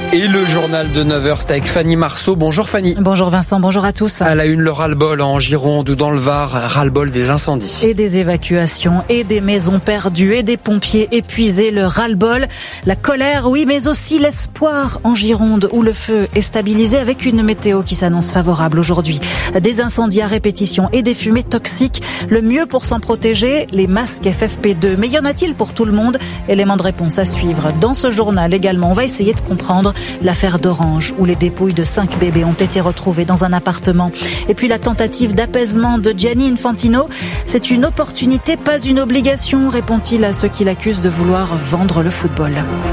Et le journal de 9h, c'est avec Fanny Marceau. Bonjour Fanny. Bonjour Vincent, bonjour à tous. À la une, le ras-le-bol en Gironde ou dans le Var, ras-le-bol des incendies. Et des évacuations, et des maisons perdues, et des pompiers épuisés, le ras-le-bol, la colère, oui, mais aussi l'espoir en Gironde où le feu est stabilisé avec une météo qui s'annonce favorable aujourd'hui. Des incendies à répétition et des fumées toxiques. Le mieux pour s'en protéger, les masques FFP2. Mais y en a-t-il pour tout le monde? Élément de réponse à suivre. Dans ce journal également, on va essayer de comprendre l'affaire d'Orange, où les dépouilles de 5 bébés ont été retrouvées dans un appartement. Et puis la tentative d'apaisement de Gianni Infantino. C'est une opportunité, pas une obligation, répond-il à ceux qui l'accusent de vouloir vendre le football.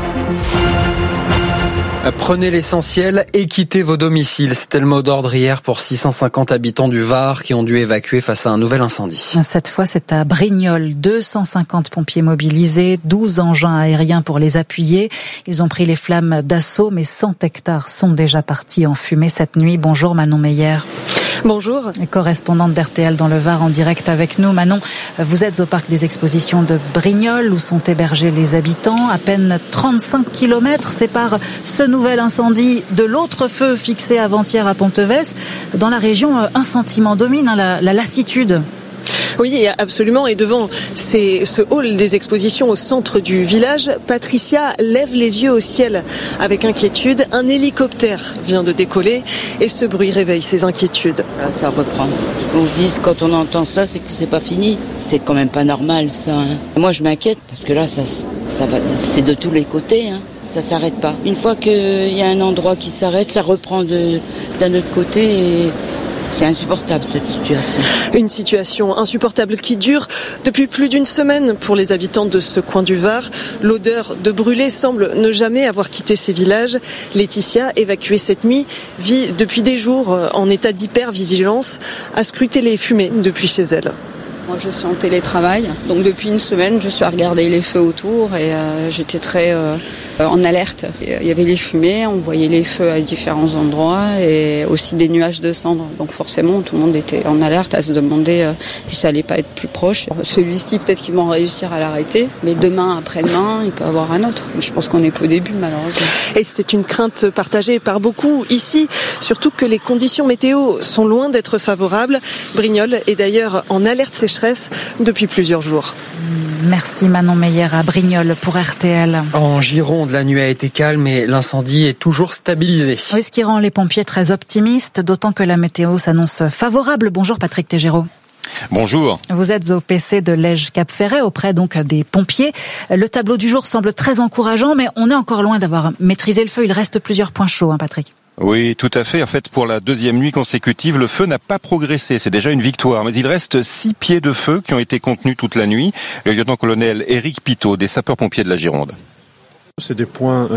Prenez l'essentiel et quittez vos domiciles. C'était le mot d'ordre hier pour 650 habitants du Var qui ont dû évacuer face à un nouvel incendie. Cette fois, c'est à Brignoles. 250 pompiers mobilisés, 12 engins aériens pour les appuyer. Ils ont pris les flammes d'assaut, mais 100 hectares sont déjà partis en fumée cette nuit. Bonjour Manon Meyer. Bonjour. Correspondante d'RTL dans le Var en direct avec nous. Manon, vous êtes au parc des expositions de Brignoles où sont hébergés les habitants. À peine 35 km séparent ce nouvel incendie de l'autre feu fixé avant-hier à Ponteves. Dans la région, un sentiment domine, la lassitude. Oui, absolument. Et devant ce hall des expositions au centre du village, Patricia lève les yeux au ciel avec inquiétude. Un hélicoptère vient de décoller et ce bruit réveille ses inquiétudes. Ça reprend. Ce qu'on se dit quand on entend ça, c'est que c'est pas fini. C'est quand même pas normal, ça. Moi, je m'inquiète parce que là, ça va. C'est de tous les côtés. Ça s'arrête pas. Une fois qu'il y a un endroit qui s'arrête, ça reprend d'un autre côté et c'est insupportable cette situation. Une situation insupportable qui dure depuis plus d'une semaine pour les habitants de ce coin du Var. L'odeur de brûlé semble ne jamais avoir quitté ces villages. Laetitia, évacuée cette nuit, vit depuis des jours en état d'hypervigilance, à scruter les fumées depuis chez elle. Moi, je suis en télétravail, donc depuis une semaine, je suis à regarder les feux autour et j'étais très en alerte. Il y avait les fumées, on voyait les feux à différents endroits et aussi des nuages de cendres. Donc forcément, tout le monde était en alerte à se demander si ça allait pas être plus proche. Celui-ci, peut-être qu'ils vont réussir à l'arrêter, mais demain, après-demain, il peut y avoir un autre. Je pense qu'on n'est qu'au début, malheureusement. Et c'est une crainte partagée par beaucoup ici, surtout que les conditions météo sont loin d'être favorables. Brignoles est d'ailleurs en alerte sécheresse depuis plusieurs jours. Merci Manon Meyer à Brignoles pour RTL. En Gironde, la nuit a été calme et l'incendie est toujours stabilisé. Oui, ce qui rend les pompiers très optimistes, d'autant que la météo s'annonce favorable. Bonjour Patrick Tégéraud. Bonjour. Vous êtes au PC de Lège-Cap-Ferret auprès donc des pompiers. Le tableau du jour semble très encourageant, mais on est encore loin d'avoir maîtrisé le feu. Il reste plusieurs points chauds, Patrick. Oui, tout à fait. En fait, pour la deuxième nuit consécutive, le feu n'a pas progressé. C'est déjà une victoire. Mais il reste 6 pieds de feu qui ont été contenus toute la nuit. Le lieutenant-colonel Éric Pitot, des sapeurs-pompiers de la Gironde. C'est des points,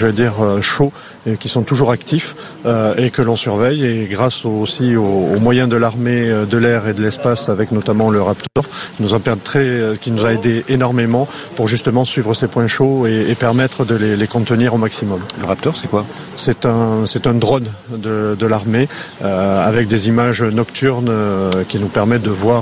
chauds et qui sont toujours actifs et que l'on surveille. Et grâce aussi aux moyens de l'armée de l'air et de l'espace, avec notamment le Raptor, qui nous a aidé énormément pour justement suivre ces points chauds et permettre de les contenir au maximum. Le Raptor, c'est quoi ? C'est un drone de l'armée avec des images nocturnes qui nous permettent de voir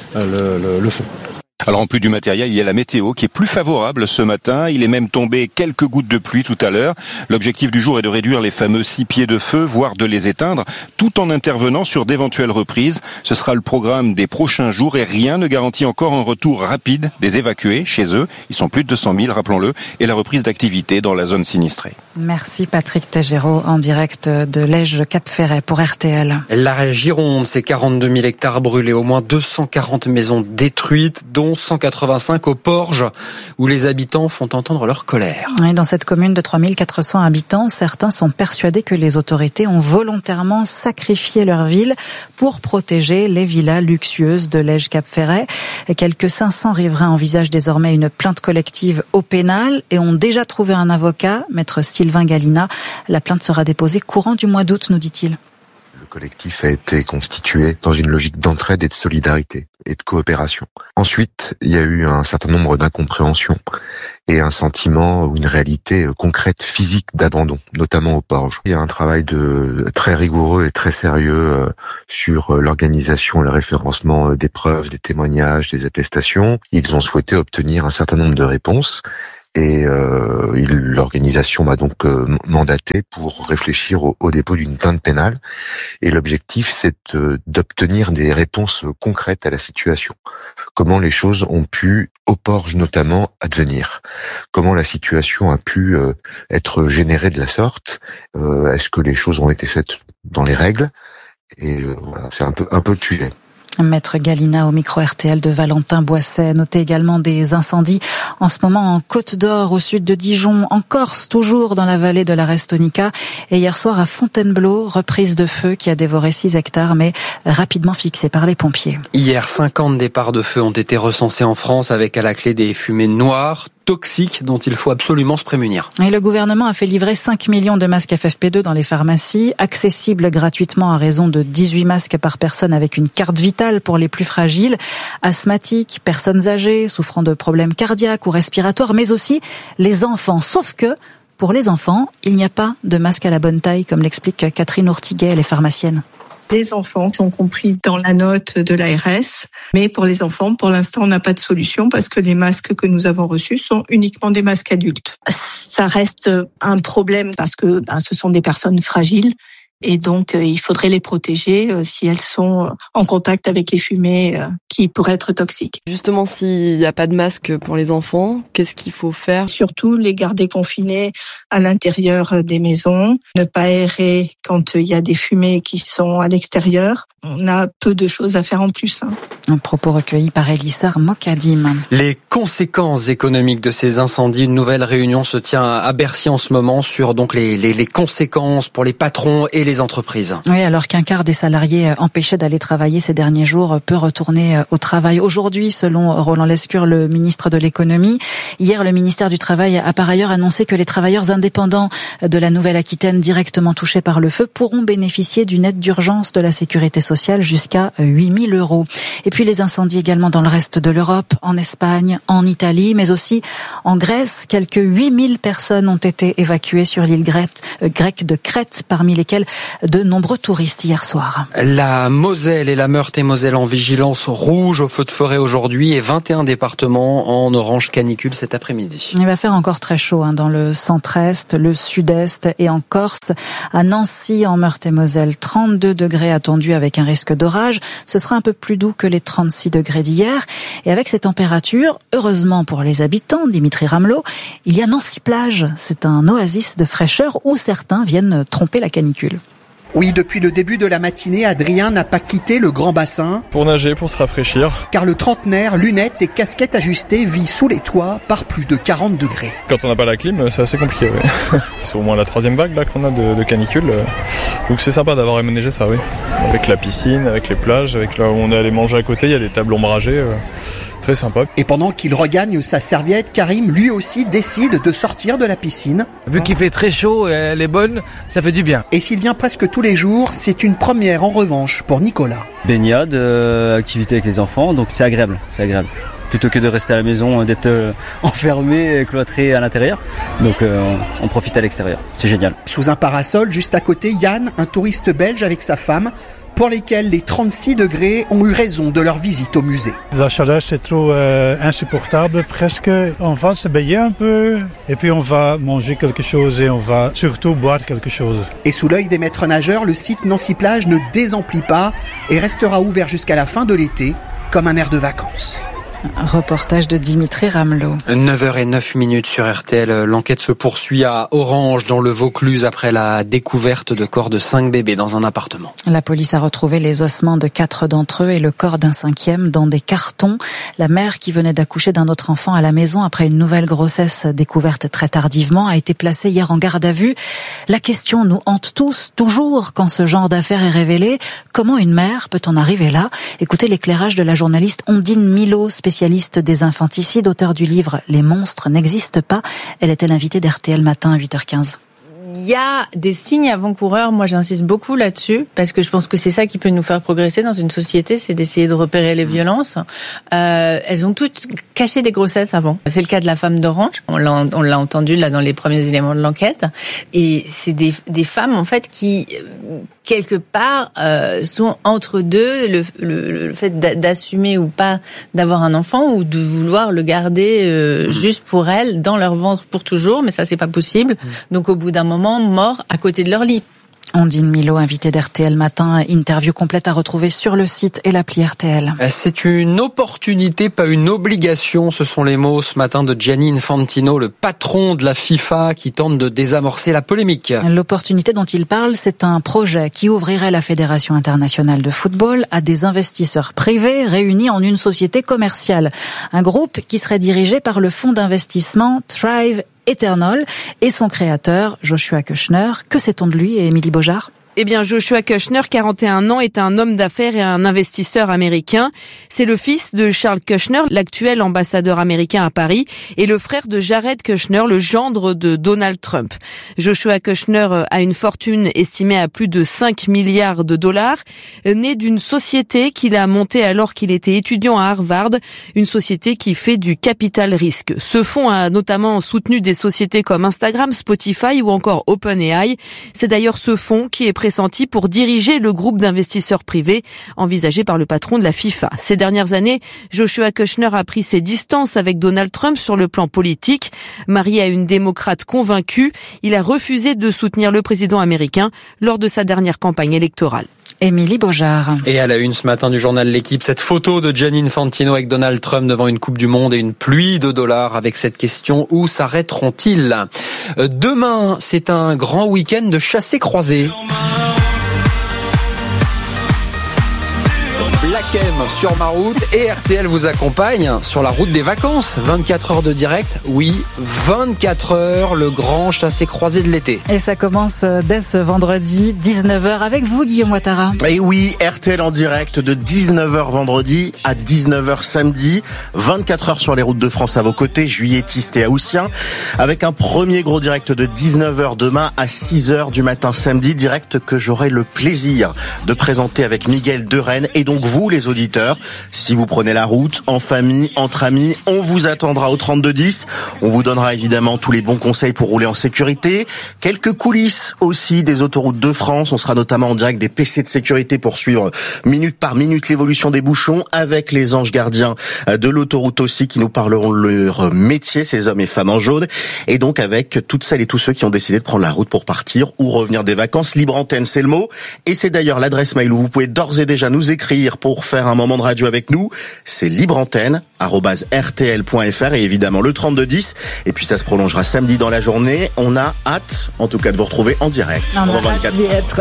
le feu. Alors en plus du matériel, il y a la météo qui est plus favorable ce matin. Il est même tombé quelques gouttes de pluie tout à l'heure. L'objectif du jour est de réduire les fameux 6 pieds de feu, voire de les éteindre, tout en intervenant sur d'éventuelles reprises. Ce sera le programme des prochains jours et rien ne garantit encore un retour rapide des évacués chez eux. Ils sont plus de 200 000, rappelons-le, et la reprise d'activité dans la zone sinistrée. Merci Patrick Tégéraud en direct de Lège-Cap-Ferret pour RTL. La Gironde, c'est 42 000 hectares brûlés, au moins 240 maisons détruites, dont 185 au Porge, où les habitants font entendre leur colère. Et dans cette commune de 3400 habitants, certains sont persuadés que les autorités ont volontairement sacrifié leur ville pour protéger les villas luxueuses de Lège-Cap-Ferret. Quelques 500 riverains envisagent désormais une plainte collective au pénal et ont déjà trouvé un avocat, maître Sylvain Galina. La plainte sera déposée courant du mois d'août, nous dit-il. Le collectif a été constitué dans une logique d'entraide et de solidarité et de coopération. Ensuite, il y a eu un certain nombre d'incompréhensions et un sentiment ou une réalité concrète, physique d'abandon, notamment au Porge. Il y a un travail très rigoureux et très sérieux sur l'organisation et le référencement des preuves, des témoignages, des attestations. Ils ont souhaité obtenir un certain nombre de réponses. Et l'organisation m'a donc mandaté pour réfléchir au dépôt d'une plainte pénale. Et l'objectif, c'est d'obtenir des réponses concrètes à la situation. Comment les choses ont pu, au Porge notamment, advenir. Comment la situation a pu être générée de la sorte. Est-ce que les choses ont été faites dans les règles? Et voilà, c'est un peu le sujet. Maître Galina au micro RTL de Valentin Boisset. Notez également des incendies en ce moment en Côte d'Or, au sud de Dijon, en Corse, toujours dans la vallée de la Restonica, et hier soir à Fontainebleau, reprise de feu qui a dévoré 6 hectares, mais rapidement fixée par les pompiers. Hier, 50 départs de feu ont été recensés en France, avec à la clé des fumées noires, toxiques, dont il faut absolument se prémunir. Et le gouvernement a fait livrer 5 millions de masques FFP2 dans les pharmacies, accessibles gratuitement à raison de 18 masques par personne avec une carte vitale pour les plus fragiles, asthmatiques, personnes âgées, souffrant de problèmes cardiaques ou respiratoires, mais aussi les enfants. Sauf que, pour les enfants, il n'y a pas de masque à la bonne taille, comme l'explique Catherine Ourtiguet, elle est pharmacienne. Les enfants sont compris dans la note de l'ARS, mais pour les enfants, pour l'instant, on n'a pas de solution parce que les masques que nous avons reçus sont uniquement des masques adultes. Ça reste un problème parce que ce sont des personnes fragiles et donc il faudrait les protéger si elles sont en contact avec les fumées qui pourraient être toxiques. Justement, s'il n'y a pas de masque pour les enfants, qu'est-ce qu'il faut faire? Surtout les garder confinés à l'intérieur des maisons, ne pas aérer quand il y a des fumées qui sont à l'extérieur. On a peu de choses à faire en plus. Un propos recueilli par Elissar Mokadim. Les conséquences économiques de ces incendies, une nouvelle réunion se tient à Bercy en ce moment sur donc les conséquences pour les patrons et les entreprises. Oui, alors qu'un quart des salariés empêchés d'aller travailler ces derniers jours peut retourner au travail aujourd'hui, selon Roland Lescure, le ministre de l'économie. Hier, le ministère du Travail a par ailleurs annoncé que les travailleurs indépendants de la Nouvelle-Aquitaine directement touchés par le feu pourront bénéficier d'une aide d'urgence de la sécurité sociale jusqu'à 8 000 €. Et puis les incendies également dans le reste de l'Europe, en Espagne, en Italie, mais aussi en Grèce. Quelques 8 000 personnes ont été évacuées sur l'île grecque de Crète, parmi lesquelles de nombreux touristes hier soir. La Moselle et la Meurthe-et-Moselle en vigilance rouge au feu de forêt aujourd'hui et 21 départements en orange canicule cet après-midi. Il va faire encore très chaud dans le centre-est, le sud-est et en Corse. À Nancy, en Meurthe-et-Moselle, 32 degrés attendus avec un risque d'orage. Ce sera un peu plus doux que les 36 degrés d'hier. Et avec ces températures, heureusement pour les habitants, Dimitri Ramelot, il y a Nancy-Plage. C'est un oasis de fraîcheur où certains viennent tromper la canicule. Oui, depuis le début de la matinée, Adrien n'a pas quitté le grand bassin. Pour nager, pour se rafraîchir. Car le trentenaire, lunettes et casquette ajustée, vit sous les toits par plus de 40 degrés. Quand on n'a pas la clim, c'est assez compliqué, oui. C'est au moins la 3e vague là qu'on a de canicule. Donc c'est sympa d'avoir aménagé ça, oui. Avec la piscine, avec les plages, avec là où on est allé manger à côté, il y a des tables ombragées. Très sympa. Et pendant qu'il regagne sa serviette, Karim lui aussi décide de sortir de la piscine. Vu qu'il fait très chaud et elle est bonne, ça fait du bien. Et s'il vient presque tous les jours, c'est une première en revanche pour Nicolas. Baignade, activité avec les enfants, donc c'est agréable. Plutôt que de rester à la maison, d'être enfermé, cloîtré à l'intérieur. Donc on profite à l'extérieur, c'est génial. Sous un parasol, juste à côté, Yann, un touriste belge avec sa femme, pour lesquels les 36 degrés ont eu raison de leur visite au musée. La chaleur, c'est trop insupportable presque. On va se baigner un peu et puis on va manger quelque chose et on va surtout boire quelque chose. Et sous l'œil des maîtres nageurs, le site Nancy-Plage ne désemplit pas et restera ouvert jusqu'à la fin de l'été comme un aire de vacances. Reportage de Dimitri Ramelot. 9h09 sur RTL. L'enquête se poursuit à Orange, dans le Vaucluse, après la découverte de corps de 5 bébés dans un appartement. La police a retrouvé les ossements de 4 d'entre eux et le corps d'un 5e dans des cartons. La mère, qui venait d'accoucher d'un autre enfant à la maison après une nouvelle grossesse découverte très tardivement, a été placée hier en garde à vue. La question nous hante tous, toujours, quand ce genre d'affaire est révélé. Comment une mère peut en arriver là? Écoutez l'éclairage de la journaliste Ondine Milo, spécialiste des infanticides, auteur du livre « Les monstres n'existent pas ». Elle était l'invitée d'RTL Matin à 8h15. Il y a des signes avant-coureurs, moi j'insiste beaucoup là-dessus, parce que je pense que c'est ça qui peut nous faire progresser dans une société, c'est d'essayer de repérer les violences. Elles ont toutes caché des grossesses avant. C'est le cas de la femme d'Orange, on l'a entendu là dans les premiers éléments de l'enquête, et c'est des femmes en fait qui, quelque part, sont entre deux, le fait d'assumer ou pas d'avoir un enfant, ou de vouloir le garder juste pour elles, dans leur ventre pour toujours, mais ça c'est pas possible, donc au bout d'un moment, morts à côté de leur lit. Ondine Milo, invitée d'RTL Matin, interview complète à retrouver sur le site et l'appli RTL. C'est une opportunité, pas une obligation, ce sont les mots ce matin de Gianni Infantino, le patron de la FIFA, qui tente de désamorcer la polémique. L'opportunité dont il parle, c'est un projet qui ouvrirait la Fédération internationale de football à des investisseurs privés réunis en une société commerciale. Un groupe qui serait dirigé par le fonds d'investissement Thrive Eternal et son créateur, Joshua Kushner. Que sait-on de lui, et Émilie Beaujard ? Eh bien, Joshua Kushner, 41 ans, est un homme d'affaires et un investisseur américain. C'est le fils de Charles Kushner, l'actuel ambassadeur américain à Paris, et le frère de Jared Kushner, le gendre de Donald Trump. Joshua Kushner a une fortune estimée à plus de 5 milliards de dollars, née d'une société qu'il a montée alors qu'il était étudiant à Harvard, une société qui fait du capital risque. Ce fonds a notamment soutenu des sociétés comme Instagram, Spotify ou encore OpenAI. C'est d'ailleurs ce fonds qui est pressenti pour diriger le groupe d'investisseurs privés envisagé par le patron de la FIFA. Ces dernières années, Joshua Kushner a pris ses distances avec Donald Trump sur le plan politique. Marié à une démocrate convaincue, il a refusé de soutenir le président américain lors de sa dernière campagne électorale. Émilie Beaujard. Et à la une ce matin du journal L'Équipe, cette photo de Gianni Infantino avec Donald Trump devant une Coupe du Monde et une pluie de dollars avec cette question: où s'arrêteront-ils ? Demain, c'est un grand week-end de chassés-croisés. Black M sur ma route et RTL vous accompagne sur la route des vacances. 24 heures de direct, oui, 24 heures, le grand chassé-croisé de l'été. Et ça commence dès ce vendredi, 19h, avec vous, Guillaume Ouattara. Et oui, RTL en direct de 19h vendredi à 19h samedi. 24 heures sur les routes de France à vos côtés, juilletistes et haussiens, avec un premier gros direct de 19h demain à 6h du matin samedi, direct que j'aurai le plaisir de présenter avec Miguel de Rennes. Et donc vous, les auditeurs, si vous prenez la route, en famille, entre amis, on vous attendra au 3210. On vous donnera évidemment tous les bons conseils pour rouler en sécurité. Quelques coulisses aussi des autoroutes de France. On sera notamment en direct des PC de sécurité pour suivre minute par minute l'évolution des bouchons, avec les anges gardiens de l'autoroute aussi qui nous parleront de leur métier, ces hommes et femmes en jaune. Et donc avec toutes celles et tous ceux qui ont décidé de prendre la route pour partir ou revenir des vacances. Libre antenne, c'est le mot. Et c'est d'ailleurs l'adresse mail où vous pouvez d'ores et déjà nous écrire pour faire un moment de radio avec nous. C'est libreantenne@rtl.fr et évidemment le 3210. Et puis ça se prolongera samedi dans la journée. On a hâte, en tout cas, de vous retrouver en direct. On a hâte d'y être.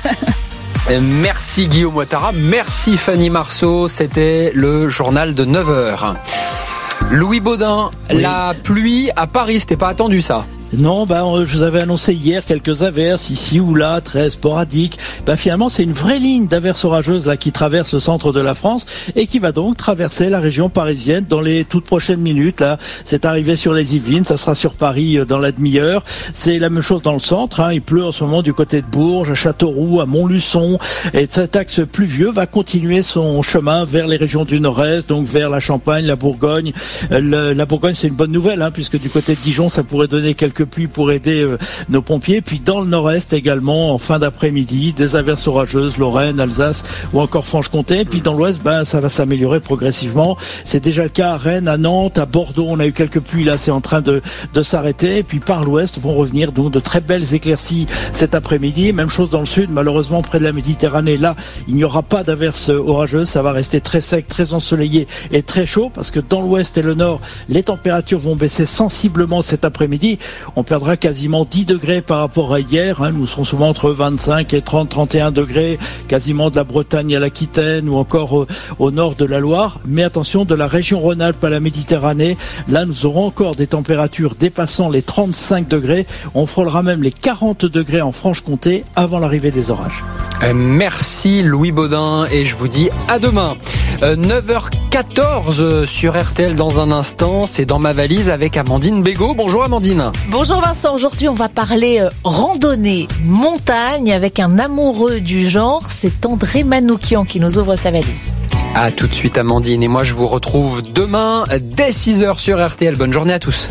Merci Guillaume Ouattara, merci Fanny Marceau. C'était le journal de 9h. Louis Baudin, oui. La pluie à Paris, c'était pas attendu ça? Non, je vous avais annoncé hier quelques averses ici ou là, très sporadiques. Finalement, c'est une vraie ligne d'averses orageuses là qui traverse le centre de la France et qui va donc traverser la région parisienne dans les toutes prochaines minutes. Là, c'est arrivé sur les Yvelines, ça sera sur Paris dans la demi-heure. C'est la même chose dans le centre. Il pleut en ce moment du côté de Bourges, à Châteauroux, à Montluçon. Et cet axe pluvieux va continuer son chemin vers les régions du Nord-Est, donc vers la Champagne, la Bourgogne. La Bourgogne, c'est une bonne nouvelle, puisque du côté de Dijon, ça pourrait donner quelques pluie pour aider nos pompiers. Puis dans le nord-est également, en fin d'après-midi, des averses orageuses, Lorraine, Alsace ou encore Franche-Comté. Puis dans l'ouest, ça va s'améliorer progressivement. C'est déjà le cas à Rennes, à Nantes, à Bordeaux. On a eu quelques pluies là, c'est en train de s'arrêter. Et puis par l'ouest vont revenir donc de très belles éclaircies cet après-midi. Même chose dans le sud, malheureusement près de la Méditerranée. Là, il n'y aura pas d'averses orageuses. Ça va rester très sec, très ensoleillé et très chaud parce que dans l'ouest et le nord, les températures vont baisser sensiblement cet après-midi. On perdra quasiment 10 degrés par rapport à hier. Nous serons souvent entre 25 et 30, 31 degrés, quasiment de la Bretagne à l'Aquitaine ou encore au nord de la Loire. Mais attention, de la région Rhône-Alpes à la Méditerranée, là nous aurons encore des températures dépassant les 35 degrés. On frôlera même les 40 degrés en Franche-Comté avant l'arrivée des orages. Merci Louis Baudin et je vous dis à demain. 9h14 sur RTL dans un instant. C'est dans ma valise avec Amandine Bégaud. Bonjour Amandine. Bonjour Vincent. Aujourd'hui, on va parler randonnée, montagne avec un amoureux du genre. C'est André Manoukian qui nous ouvre sa valise. À tout de suite Amandine. Et moi je vous retrouve demain dès 6h sur RTL. Bonne journée à tous.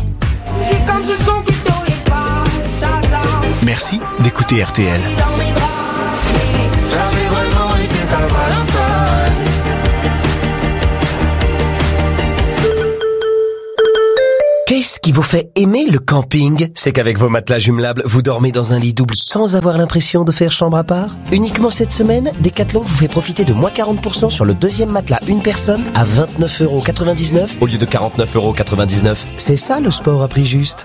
Merci d'écouter RTL. Qu'est-ce qui vous fait aimer le camping? C'est qu'avec vos matelas jumelables, vous dormez dans un lit double sans avoir l'impression de faire chambre à part. Uniquement cette semaine, Decathlon vous fait profiter de moins 40% sur le deuxième matelas une personne à 29,99€ au lieu de 49,99€. C'est ça le sport à prix juste.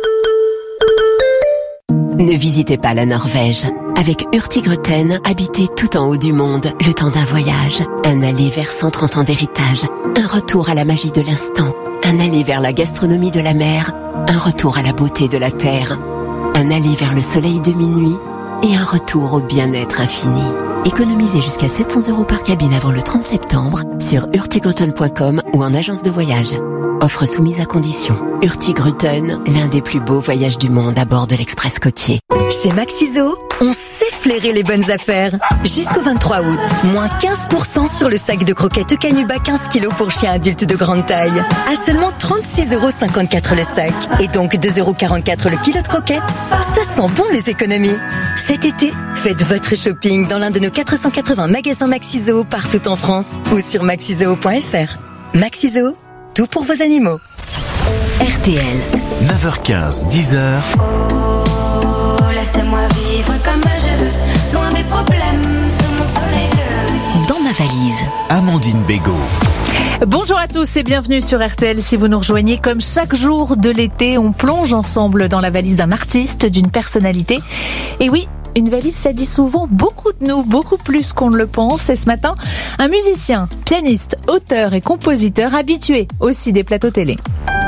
Ne visitez pas la Norvège. Avec Hurtigruten, habitez tout en haut du monde, le temps d'un voyage. Un aller vers 130 ans d'héritage. Un retour à la magie de l'instant. Un aller vers la gastronomie de la mer. Un retour à la beauté de la terre. Un aller vers le soleil de minuit. Et un retour au bien-être infini. Économisez jusqu'à 700€ par cabine avant le 30 septembre sur hurtigruten.com ou en agence de voyage. Offre soumise à condition. Hurtigruten, l'un des plus beaux voyages du monde à bord de l'Express côtier. Chez Maxiso, on sait flairer les bonnes affaires. Jusqu'au 23 août, moins 15% sur le sac de croquettes Canuba 15 kg pour chiens adultes de grande taille. À seulement 36,54€ le sac. Et donc 2,44€ le kilo de croquettes. Ça sent bon les économies. Cet été, faites votre shopping dans l'un de nos 480 magasins Maxiso partout en France ou sur maxiso.fr. Maxiso, tout pour vos animaux. RTL. 9h15, 10h. Oh, laissez-moi vivre comme je veux, loin des problèmes, sous mon soleil bleu. Dans ma valise, Amandine Bégaud. Bonjour à tous et bienvenue sur RTL. Si vous nous rejoignez, comme chaque jour de l'été, on plonge ensemble dans la valise d'un artiste, d'une personnalité. Et oui, une valise, ça dit souvent beaucoup de nous, beaucoup plus qu'on ne le pense. Et ce matin, un musicien, pianiste, auteur et compositeur habitué aussi des plateaux télé.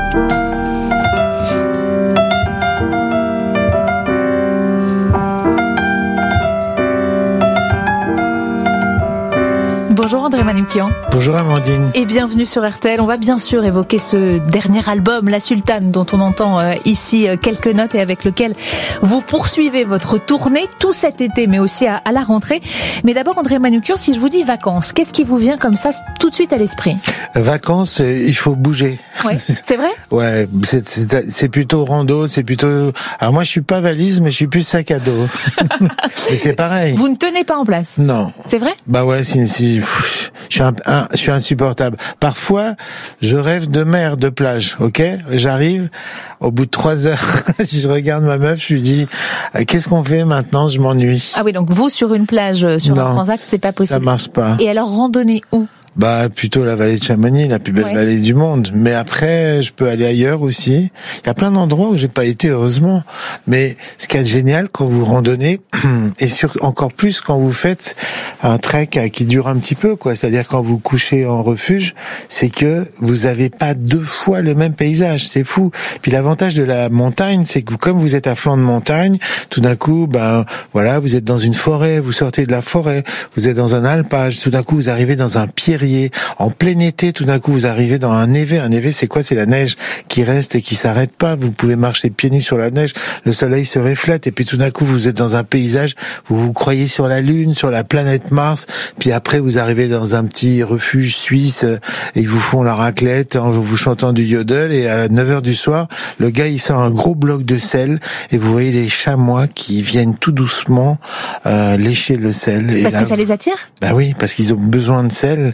Bonjour André Manoukian. Bonjour Amandine. Et bienvenue sur RTL. On va bien sûr évoquer ce dernier album, La Sultane, dont on entend ici quelques notes et avec lequel vous poursuivez votre tournée tout cet été, mais aussi à la rentrée. Mais d'abord André Manoukian, si je vous dis vacances, qu'est-ce qui vous vient comme ça tout de suite à l'esprit? Vacances, il faut bouger. Ouais, c'est vrai? Ouais, c'est plutôt rando, c'est plutôt... Alors moi je suis pas valise, mais je suis plus sac à dos. Mais c'est pareil. Vous ne tenez pas en place? Non. C'est vrai? Bah ouais, si je suis insupportable. Parfois, je rêve de mer, de plage, ok? J'arrive, au bout de 3 heures, je regarde ma meuf, je lui dis, qu'est-ce qu'on fait maintenant? Je m'ennuie. Ah oui, donc vous, sur une plage, sur un transact, c'est pas possible. Ça marche pas. Et alors, randonnée où? Bah, plutôt la vallée de Chamonix, la plus belle vallée du monde. Mais après, je peux aller ailleurs aussi. Il y a plein d'endroits où j'ai pas été, heureusement. Mais ce qui est génial quand vous randonnez, et encore plus quand vous faites un trek qui dure un petit peu, quoi. C'est-à-dire quand vous couchez en refuge, c'est que vous avez pas 2 fois le même paysage. C'est fou. Puis l'avantage de la montagne, c'est que comme vous êtes à flanc de montagne, tout d'un coup, ben, voilà, vous êtes dans une forêt, vous sortez de la forêt, vous êtes dans un alpage, tout d'un coup, vous arrivez dans un pierrier. En plein été, tout d'un coup, vous arrivez dans un névé. Un névé, c'est quoi? C'est la neige qui reste et qui s'arrête pas. Vous pouvez marcher pieds nus sur la neige. Le soleil se reflète et puis tout d'un coup, vous êtes dans un paysage. Vous croyez sur la Lune, sur la planète Mars. Puis après, vous arrivez dans un petit refuge suisse et ils vous font la raclette en vous chantant du yodel. Et à 9h du soir, le gars, il sort un gros bloc de sel et vous voyez les chamois qui viennent tout doucement lécher le sel. Parce que ça les attire? Bah oui, parce qu'ils ont besoin de sel.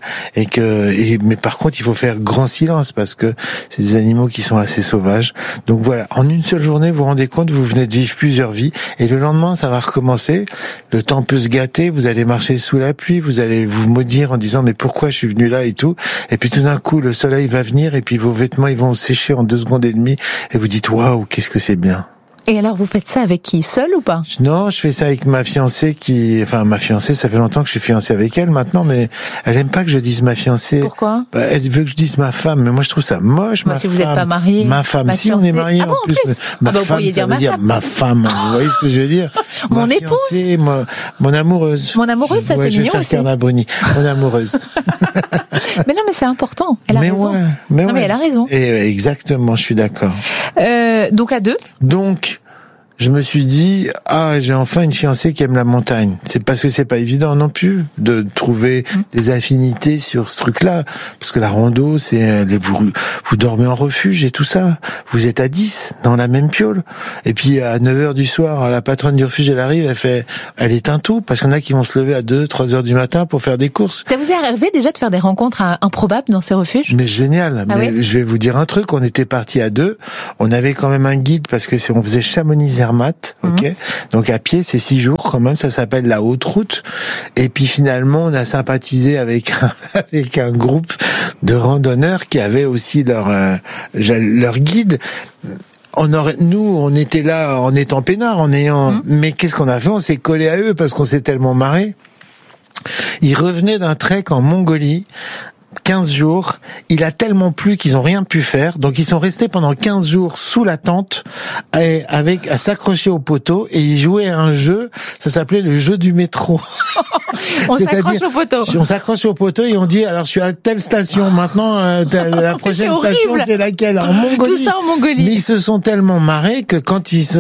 Mais par contre, il faut faire grand silence parce que c'est des animaux qui sont assez sauvages. Donc voilà, en une seule journée, vous vous rendez compte, vous venez de vivre plusieurs vies et le lendemain, ça va recommencer. Le temps peut se gâter, vous allez marcher sous la pluie, vous allez vous maudire en disant mais pourquoi je suis venu là et tout. Et puis tout d'un coup, le soleil va venir et puis vos vêtements, ils vont sécher en 2 secondes et demie et vous dites waouh, qu'est-ce que c'est bien. Et alors, vous faites ça avec qui? Seul ou pas? Non, je fais ça avec ma fiancée ma fiancée, ça fait longtemps que je suis fiancé avec elle maintenant, mais elle aime pas que je dise ma fiancée. Pourquoi? Elle veut que je dise ma femme, mais moi je trouve ça moche, si vous n'êtes pas marié. Ma femme, si on est marié en plus. Ma vous femme, pourriez ça dire veut dire ma femme. Vous voyez ce que je veux dire? Mon ma épouse. Fiancée, mon amoureuse. Mon amoureuse, ça c'est mignon aussi. Carla Bruni. Mon amoureuse. Mais non, mais c'est important. Elle a raison. Mais elle a raison. Et exactement, je suis d'accord. Donc à deux. Donc, je me suis dit, j'ai enfin une fiancée qui aime la montagne. C'est parce que c'est pas évident non plus de trouver des affinités sur ce truc-là. Parce que la rando, vous dormez en refuge et tout ça. Vous êtes à 10 dans la même piole. Et puis, à 9h du soir, la patronne du refuge, elle arrive, elle éteint tout. Parce qu'il y en a qui vont se lever à 2, 3h du matin pour faire des courses. Ça vous est arrivé déjà de faire des rencontres improbables dans ces refuges? Mais génial. Je vais vous dire un truc. On était partis à 2. On avait quand même un guide parce que on faisait Chamonix-Zermatt. Ok. Donc à pied, c'est 6 jours quand même. Ça s'appelle la haute route. Et puis finalement, on a sympathisé avec un groupe de randonneurs qui avaient aussi leur guide. On était là en étant peinards, mais qu'est-ce qu'on a fait? On s'est collé à eux parce qu'on s'est tellement marré. Ils revenaient d'un trek en Mongolie. 15 jours, il a tellement plu qu'ils ont rien pu faire, donc ils sont restés pendant 15 jours sous la tente à s'accrocher au poteau et ils jouaient à un jeu, ça s'appelait le jeu du métro. On s'accroche au poteau. On s'accroche au poteau et on dit alors je suis à telle station maintenant, la prochaine station c'est laquelle? En Mongolie. Tout ça en Mongolie. Mais ils se sont tellement marrés que quand ils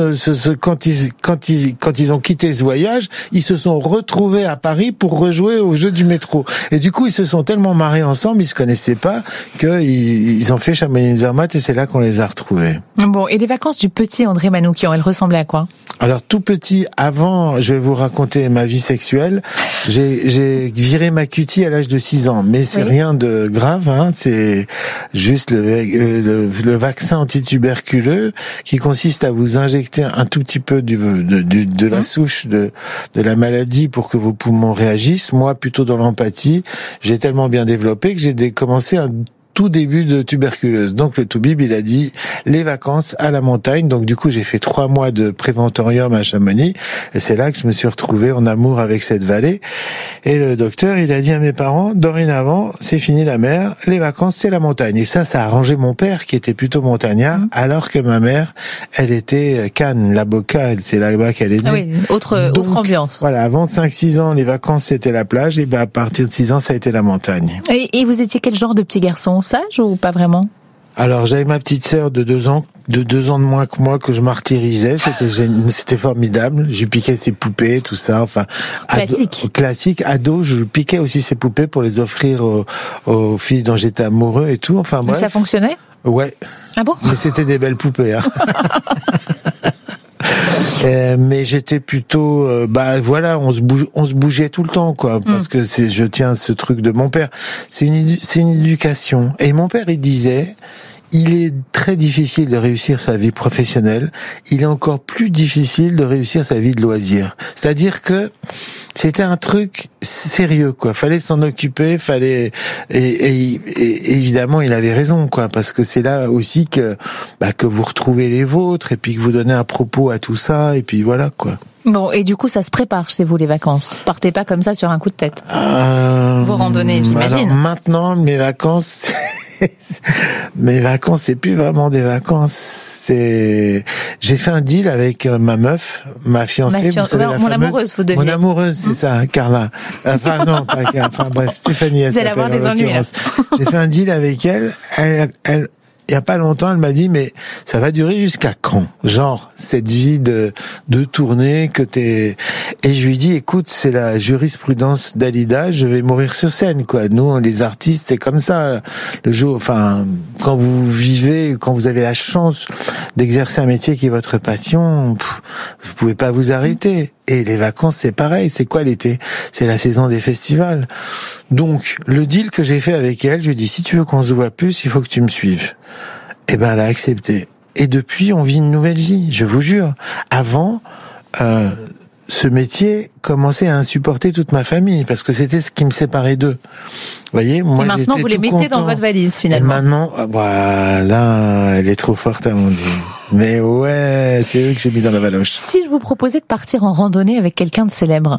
ont quitté ce voyage, ils se sont retrouvés à Paris pour rejouer au jeu du métro. Et du coup ils se sont tellement marrés ensemble, ils se connaissaient pas, qu'ils ont fait Chamonix-Zermatt et c'est là qu'on les a retrouvés. Bon, et les vacances du petit André Manoukian, elles ressemblaient à quoi? Alors tout petit, avant, je vais vous raconter ma vie sexuelle. J'ai viré ma cutie à l'âge de 6 ans, mais c'est rien de grave, c'est juste le vaccin antituberculeux qui consiste à vous injecter un tout petit peu de la souche de la maladie pour que vos poumons réagissent. Moi, plutôt dans l'empathie, j'ai tellement bien développé que j'ai commencé un tout début de tuberculose. Donc le Toubib, il a dit les vacances à la montagne. Donc du coup, j'ai fait 3 mois de préventorium à Chamonix et c'est là que je me suis retrouvé en amour avec cette vallée. Et le docteur, il a dit à mes parents, dorénavant, c'est fini la mer, les vacances, c'est la montagne. Et ça a arrangé mon père qui était plutôt montagnard, alors que ma mère, elle était Cannes, la Boca, c'est là-bas qu'elle est née. Ah oui, autre ambiance. Voilà, avant 5-6 ans, les vacances, c'était la plage, et à partir de 6 ans, ça a été la montagne. Et vous étiez quel genre de petit garçon? Sage ou pas vraiment? Alors j'avais ma petite sœur de 2 ans de moins que moi que je martyrisais, c'était formidable. Je piquais ses poupées, tout ça, enfin classique. Ado, je piquais aussi ses poupées pour les offrir aux filles dont j'étais amoureux et tout. Enfin bref. Mais ça fonctionnait? Ouais. Ah bon? Mais c'était des belles poupées. Mais j'étais plutôt, on se bougeait tout le temps, quoi, parce que je tiens ce truc de mon père. C'est une éducation. Et mon père, il disait, il est très difficile de réussir sa vie professionnelle. Il est encore plus difficile de réussir sa vie de loisir. C'est-à-dire que c'était un truc sérieux, quoi. Fallait s'en occuper, et évidemment, il avait raison, quoi, parce que c'est là aussi que vous retrouvez les vôtres, et puis que vous donnez un propos à tout ça, et puis voilà, quoi. Bon, et du coup, ça se prépare chez vous, les vacances. Partez pas comme ça sur un coup de tête. Vos randonnées, j'imagine. Alors maintenant, mes vacances, c'est plus vraiment des vacances. J'ai fait un deal avec ma meuf, ma fiancée, vous savez, mon amoureuse, vous deviez. Mon amoureuse, c'est ça, Carla. Enfin non, pas Carla. Enfin bref, Stéphanie, elle s'appelle. Vous allez avoir des ennuis, là. J'ai fait un deal avec elle. Il y a pas longtemps, elle m'a dit, mais ça va durer jusqu'à quand? Genre, cette vie de tournée et je lui dis, écoute, c'est la jurisprudence d'Alida, je vais mourir sur scène, quoi. Nous, les artistes, c'est comme ça. Quand vous avez la chance d'exercer un métier qui est votre passion, vous pouvez pas vous arrêter. Et les vacances, c'est pareil. C'est quoi l'été? C'est la saison des festivals. Donc, le deal que j'ai fait avec elle, je lui ai dit, si tu veux qu'on se voit plus, il faut que tu me suives. Eh ben, elle a accepté. Et depuis, on vit une nouvelle vie, je vous jure. Avant, ce métier commençait à insupporter toute ma famille parce que c'était ce qui me séparait d'eux. Vous voyez, moi, et maintenant, vous les mettez dans votre valise, finalement. Et maintenant, voilà, elle est trop forte, Amandine. Mais ouais, c'est eux que j'ai mis dans la valoche. Si je vous proposais de partir en randonnée avec quelqu'un de célèbre,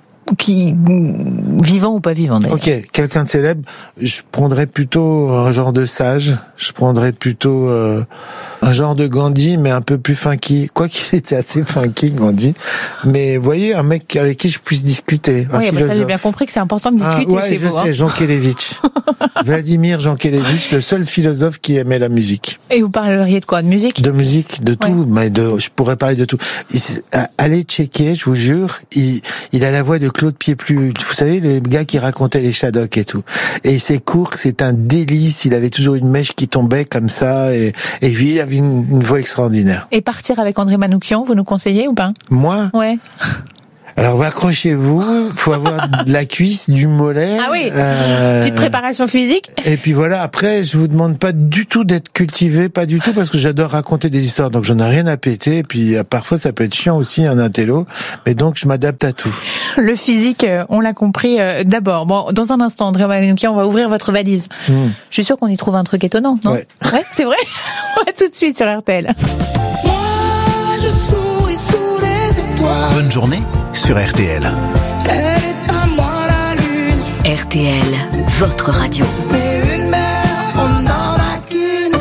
vivant ou pas vivant d'ailleurs. Ok, quelqu'un de célèbre, je prendrais plutôt un genre de sage, je prendrais plutôt un genre de Gandhi, mais un peu plus funky. Quoi qu'il était assez funky, Gandhi. Mais vous voyez, un mec avec qui je puisse discuter. Oui, bah ça j'ai bien compris que c'est important de discuter chez vous. Ouais, je sais, Jean Kelevitch. Vladimir Jean Kelevitch, le seul philosophe qui aimait la musique. Et vous parleriez de quoi? De musique? De musique, de tout, mais je pourrais parler de tout. Allez checker, je vous jure, il a la voix de Claude Pieplu, vous savez, le gars qui racontait les Shadocks et tout. Et ses cours, c'est un délice, il avait toujours une mèche qui tombait comme ça, et il avait une voix extraordinaire. Et partir avec André Manoukian, vous nous conseillez ou pas? Moi? Ouais. Alors, accrochez-vous, faut avoir de la cuisse, du mollet. Ah oui, petite préparation physique. Et puis voilà, après, je vous demande pas du tout d'être cultivé, pas du tout, parce que j'adore raconter des histoires, donc j'en ai rien à péter, et puis parfois ça peut être chiant aussi, un intello, mais donc je m'adapte à tout. Le physique, on l'a compris d'abord. Bon, dans un instant, André Manoukian, on va ouvrir votre valise. Je suis sûre qu'on y trouve un truc étonnant, non? Ouais, c'est vrai. On va tout de suite sur RTL. Moi, je souris sous les étoiles. Bonne journée sur RTL. Elle est à moi la lune. RTL, votre radio. Mais une mer, on n'en a qu'une.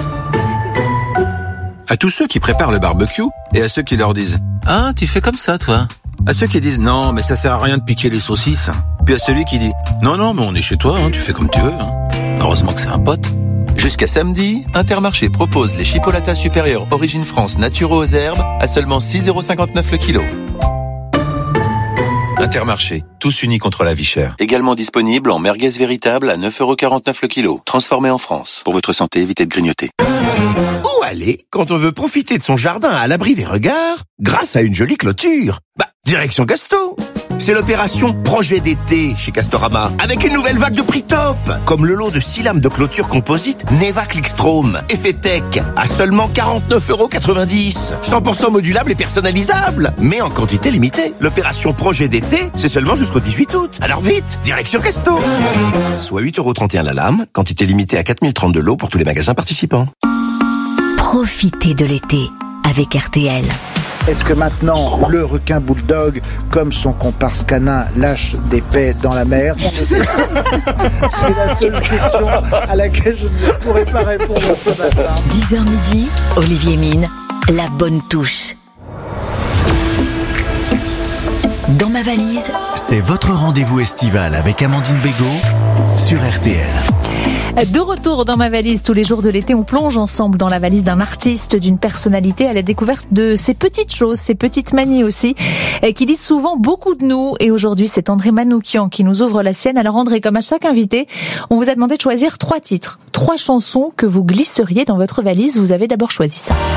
À tous ceux qui préparent le barbecue et à ceux qui leur disent « Ah, tu fais comme ça, toi ?» À ceux qui disent « Non, mais ça sert à rien de piquer les saucisses. » Puis à celui qui dit « Non, non, mais on est chez toi, hein, tu fais comme tu veux. Hein. » Heureusement que c'est un pote. Jusqu'à samedi, Intermarché propose les chipolatas supérieurs Origine France naturaux aux herbes à seulement 6,59€ le kilo. Intermarché, tous unis contre la vie chère. Également disponible en merguez véritable à 9,49€ le kilo. Transformé en France. Pour votre santé, évitez de grignoter. Où aller quand on veut profiter de son jardin à l'abri des regards grâce à une jolie clôture? Direction Casto. C'est l'opération Projet d'été chez Castorama, avec une nouvelle vague de prix top, comme le lot de 6 lames de clôture composite Neva Clickstrom, effet tech, à seulement 49,90€. 100% modulable et personnalisable, mais en quantité limitée. L'opération Projet d'été, c'est seulement jusqu'au 18 août. Alors vite, direction Casto. Soit 8,31€ la lame, quantité limitée à 4030 de lots pour tous les magasins participants. Profitez de l'été avec RTL. Est-ce que maintenant, le requin bulldog, comme son comparse canin, lâche des paix dans la mer? C'est la seule question à laquelle je ne pourrais pas répondre ce matin. 10h midi, Olivier Mine, la bonne touche. Dans ma valise, c'est votre rendez-vous estival avec Amandine Bégaud sur RTL. De retour dans ma valise tous les jours de l'été, on plonge ensemble dans la valise d'un artiste, d'une personnalité à la découverte de ces petites choses, ces petites manies aussi, qui disent souvent beaucoup de nous. Et aujourd'hui, c'est André Manoukian qui nous ouvre la sienne. Alors André, comme à chaque invité, on vous a demandé de choisir 3 titres, 3 chansons que vous glisseriez dans votre valise. Vous avez d'abord choisi ça.